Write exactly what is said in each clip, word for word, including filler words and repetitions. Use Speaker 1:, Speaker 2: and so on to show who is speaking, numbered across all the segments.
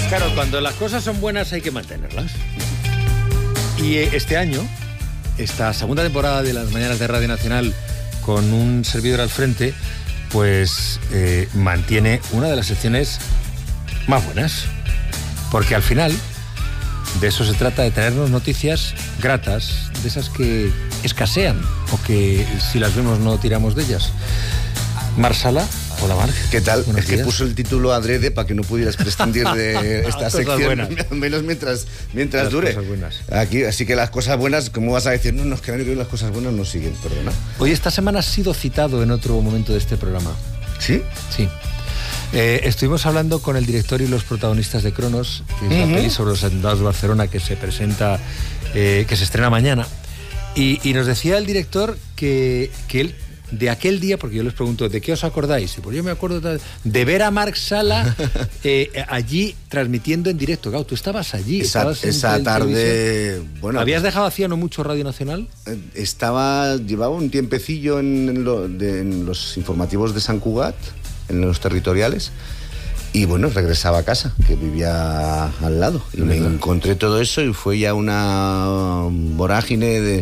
Speaker 1: Claro, cuando las cosas son buenas hay que mantenerlas. Y este año, esta segunda temporada de las Mañanas de Radio Nacional, con un servidor al frente, pues eh, mantiene una de las secciones más buenas. Porque al final, de eso se trata, de traernos noticias gratas, de esas que escasean o que si las vemos no tiramos de ellas. Mar Sala. Hola, Marc.
Speaker 2: ¿Qué tal?
Speaker 1: Buenos
Speaker 2: es que
Speaker 1: días.
Speaker 2: puso el título adrede para que no pudieras prescindir de esta sección, al menos mientras, mientras
Speaker 1: las
Speaker 2: dure.
Speaker 1: Cosas buenas.
Speaker 2: Aquí, así que las cosas buenas, ¿cómo vas a decir? No, no, es que nadie las cosas buenas no siguen, perdona.
Speaker 1: Oye, esta semana has sido citado en otro momento de este programa.
Speaker 2: ¿Sí?
Speaker 1: Sí. Eh, estuvimos hablando con el director y los protagonistas de Cronos, que es
Speaker 2: Uh-huh.
Speaker 1: la peli sobre los atentados de Barcelona que se presenta, eh, que se estrena mañana. Y, y nos decía el director que, que él, de aquel día, porque yo les pregunto, ¿de qué os acordáis? Y pues yo me acuerdo de ver a Marc Sala eh, allí transmitiendo en directo. Claro, tú estabas allí.
Speaker 2: Esa,
Speaker 1: estabas en
Speaker 2: esa
Speaker 1: tel-
Speaker 2: tarde,
Speaker 1: televisión.
Speaker 2: bueno...
Speaker 1: ¿Habías dejado hacía no mucho Radio Nacional?
Speaker 2: Estaba, llevaba un tiempecillo en, en, lo, de, en los informativos de Sant Cugat, en los territoriales, y bueno, regresaba a casa, que vivía al lado, y me encontré todo eso y fue ya una vorágine de,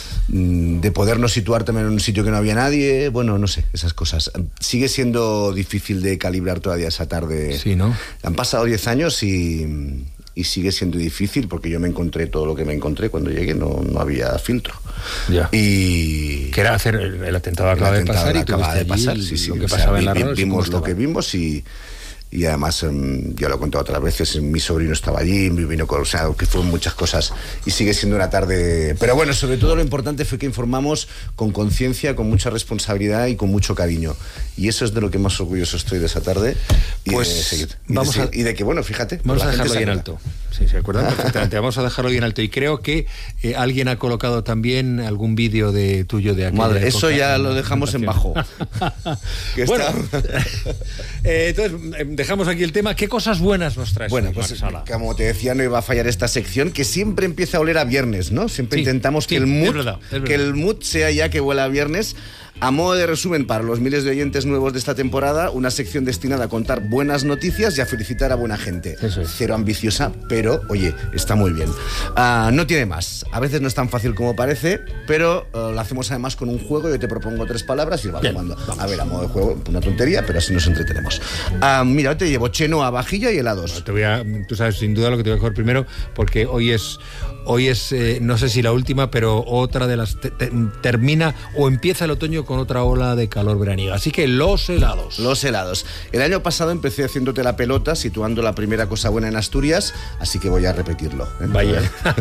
Speaker 2: de podernos situar también en un sitio que no había nadie, bueno, no sé, esas cosas. Sigue siendo difícil de calibrar todavía esa tarde.
Speaker 1: Sí, ¿no?
Speaker 2: Han pasado diez años y... y sigue siendo difícil porque yo me encontré todo lo que me encontré cuando llegué, no, no había filtro.
Speaker 1: Ya.
Speaker 2: Y...
Speaker 1: Que era hacer el, el atentado acaba
Speaker 2: el
Speaker 1: de
Speaker 2: atentado
Speaker 1: pasar y
Speaker 2: acaba de
Speaker 1: tuviste
Speaker 2: pasar,
Speaker 1: allí
Speaker 2: sí, sí.
Speaker 1: lo que
Speaker 2: O sea,
Speaker 1: pasaba en
Speaker 2: vi-
Speaker 1: la
Speaker 2: vi-
Speaker 1: radio.
Speaker 2: vimos lo que vimos y... Y además, um, yo lo he contado otras veces, mi sobrino estaba allí, mi vino con, o sea, que fueron muchas cosas y sigue siendo una tarde... Pero bueno, sobre todo lo importante fue que informamos con conciencia, con mucha responsabilidad y con mucho cariño. Y eso es de lo que más orgulloso estoy de esa tarde. Y
Speaker 1: Pues
Speaker 2: de seguir. Y,
Speaker 1: vamos
Speaker 2: de,
Speaker 1: a-
Speaker 2: seguir. Y de que, bueno, fíjate...
Speaker 1: Vamos
Speaker 2: la
Speaker 1: a
Speaker 2: gente
Speaker 1: dejarlo
Speaker 2: se
Speaker 1: bien
Speaker 2: acuerda.
Speaker 1: alto. Sí, se acuerdan perfectamente. Vamos a dejarlo bien alto. Y creo que eh, alguien ha colocado también algún vídeo de tuyo de aquella
Speaker 2: Madre, eso
Speaker 1: época
Speaker 2: ya
Speaker 1: en
Speaker 2: lo
Speaker 1: la
Speaker 2: dejamos en
Speaker 1: presentación.
Speaker 2: bajo. Que
Speaker 1: Bueno,
Speaker 2: está-
Speaker 1: eh, entonces eh, dejamos aquí el tema. ¿Qué cosas buenas nos traes?
Speaker 2: Bueno,
Speaker 1: hoy,
Speaker 2: pues
Speaker 1: Marc Sala?
Speaker 2: como te decía, no iba a fallar esta sección, que siempre empieza a oler a viernes, ¿no? Siempre
Speaker 1: Sí,
Speaker 2: intentamos
Speaker 1: sí,
Speaker 2: que el
Speaker 1: es
Speaker 2: mood,
Speaker 1: verdad, es verdad.
Speaker 2: que el mood sea ya que huela a viernes. A modo de resumen, para los miles de oyentes nuevos de esta temporada, una sección destinada a contar buenas noticias y a felicitar a buena gente.
Speaker 1: Eso es.
Speaker 2: Cero ambiciosa, pero, oye, está muy bien. Ah, no tiene más. A veces no es tan fácil como parece, pero eh, lo hacemos además con un juego. Yo te propongo tres palabras y vas
Speaker 1: Bien,
Speaker 2: jugando. A ver, a modo de juego, una tontería, pero así nos entretenemos. Ah, mira, hoy te llevo chenoa, vajilla y helados.
Speaker 1: Te voy a, tú sabes sin duda lo que te voy a coger primero, porque hoy es, hoy es eh, no sé si la última, pero otra de las... te- te- termina o empieza el otoño con otra ola de calor veraniega. Así que los helados.
Speaker 2: Los helados. El año pasado empecé haciéndote la pelota, situando la primera cosa buena en Asturias, así que voy a repetirlo. ¿eh?
Speaker 1: Vaya.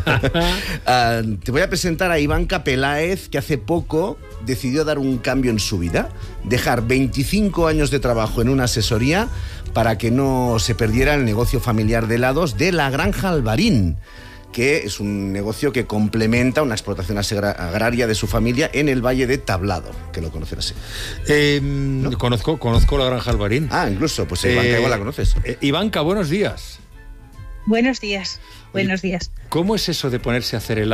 Speaker 2: Ah, te voy a presentar a Ivanka Peláez, que hace poco decidió dar un cambio en su vida, dejar veinticinco años de trabajo en una asesoría para que no se perdiera el negocio familiar de helados de la Granja Alvarín, que es un negocio que complementa una explotación agra- agraria de su familia en el Valle de Tablado, que lo conocerás.
Speaker 1: Eh, conozco, conozco la Granja Alvarín.
Speaker 2: Ah, incluso, pues Ivanka
Speaker 1: Eh,
Speaker 2: igual la conoces.
Speaker 1: eh, Ivanka, buenos días.
Speaker 3: Buenos días, buenos días.
Speaker 1: ¿Cómo es eso de ponerse a hacer helado